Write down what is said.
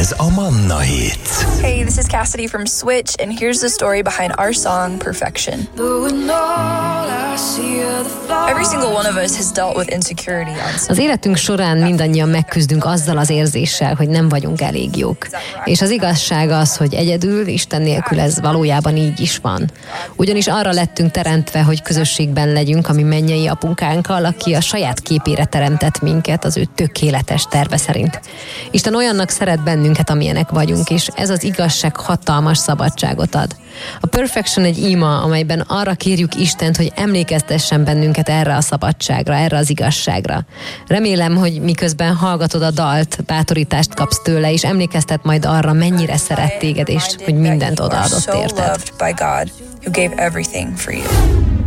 Ez a Manna Hits. Hey, this is Cassidy from Switch, and here's the story behind our song, Perfection. Every single one of us has dealt with insecurity on some. Az életünk során mindannyian megküzdünk azzal az érzéssel, hogy nem vagyunk elég jók. És az igazság az, hogy egyedül, Isten nélkül ez valójában így is van. Ugyanis arra lettünk teremtve, hogy közösségben legyünk a mi mennyei apunkánkkal, aki a saját képére teremtett minket az ő tökéletes terve szerint. Isten olyannak szeret bennünket, amilyenek vagyunk, és ez az igazság hatalmas szabadságot ad. A Perfection egy ima, amelyben arra kérjük Istent, hogy emlékeztessen bennünket erre a szabadságra, erre az igazságra. Remélem, hogy miközben hallgatod a dalt, bátorítást kapsz tőle, és emlékeztet majd arra, mennyire szeret téged, és hogy mindent odaadott érted.